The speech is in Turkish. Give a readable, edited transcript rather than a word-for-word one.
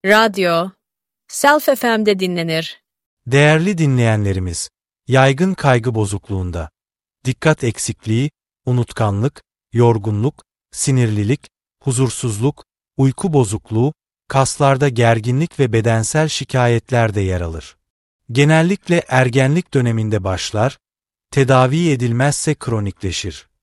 radyo, Self FM'de dinlenir. Değerli dinleyenlerimiz, yaygın kaygı bozukluğunda, dikkat eksikliği, unutkanlık, yorgunluk, sinirlilik, huzursuzluk, uyku bozukluğu, kaslarda gerginlik ve bedensel şikayetler de yer alır. Genellikle ergenlik döneminde başlar, tedavi edilmezse kronikleşir.